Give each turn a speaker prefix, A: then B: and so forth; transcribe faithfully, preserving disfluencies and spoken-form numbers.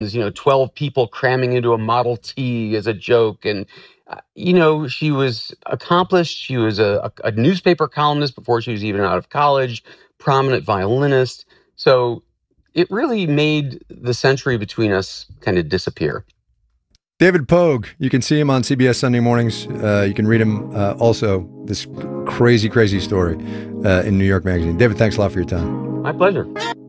A: you know, twelve people cramming into a Model T as a joke. And, uh, you know, she was accomplished. She was a, a, a newspaper columnist before she was even out of college, prominent violinist. So it really made the century between us kind of disappear.
B: David Pogue, you can see him on C B S Sunday mornings. Uh, you can read him uh, also, this crazy, crazy story uh, in New York Magazine. David, thanks a lot for your time.
A: My pleasure.